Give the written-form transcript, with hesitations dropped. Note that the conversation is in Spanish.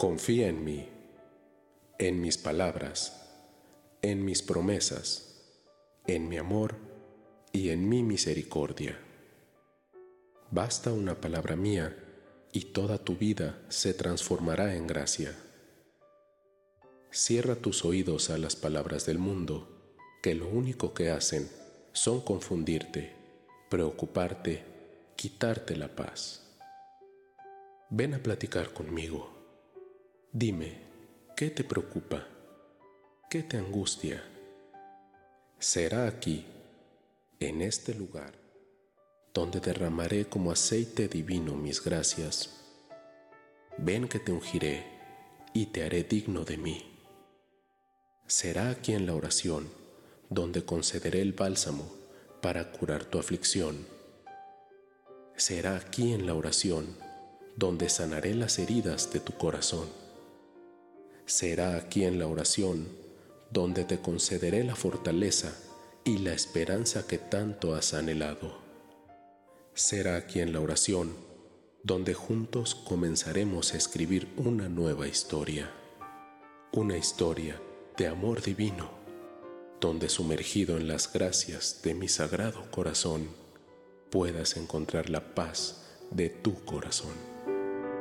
Confía en mí, en mis palabras, en mis promesas, en mi amor y en mi misericordia. Basta una palabra mía y toda tu vida se transformará en gracia. Cierra tus oídos a las palabras del mundo, que lo único que hacen son confundirte, preocuparte, quitarte la paz. Ven a platicar conmigo. Dime, ¿qué te preocupa? ¿Qué te angustia? Será aquí, en este lugar, donde derramaré como aceite divino mis gracias. Ven que te ungiré y te haré digno de mí. Será aquí en la oración donde concederé el bálsamo para curar tu aflicción. Será aquí en la oración donde sanaré las heridas de tu corazón. Será aquí en la oración donde te concederé la fortaleza y la esperanza que tanto has anhelado. Será aquí en la oración donde juntos comenzaremos a escribir una nueva historia. Una historia de amor divino, donde sumergido en las gracias de mi sagrado corazón, puedas encontrar la paz de tu corazón.